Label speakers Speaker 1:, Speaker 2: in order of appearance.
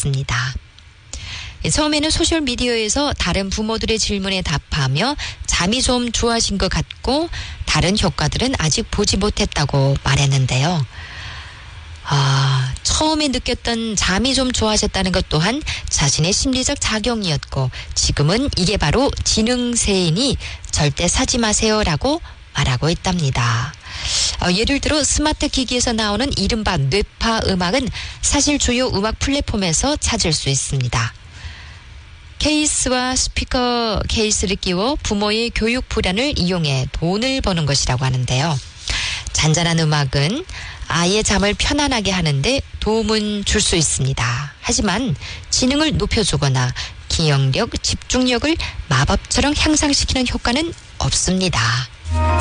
Speaker 1: 있습니다. 처음에는 소셜미디어에서 다른 부모들의 질문에 답하며 잠이 좀 좋아진 것 같고 다른 효과들은 아직 보지 못했다고 말했는데요. 처음에 느꼈던 잠이 좀 좋아졌다는 것 또한 자신의 심리적 작용이었고 지금은 이게 바로 지능세이니 절대 사지 마세요라고 말하고 있답니다. 예를 들어 스마트 기기에서 나오는 이른바 뇌파 음악은 사실 주요 음악 플랫폼에서 찾을 수 있습니다. 케이스와 스피커 케이스를 끼워 부모의 교육 불안을 이용해 돈을 버는 것이라고 하는데요. 잔잔한 음악은 아이의 잠을 편안하게 하는데 도움은 줄 수 있습니다. 하지만 지능을 높여주거나 기억력, 집중력을 마법처럼 향상시키는 효과는 없습니다.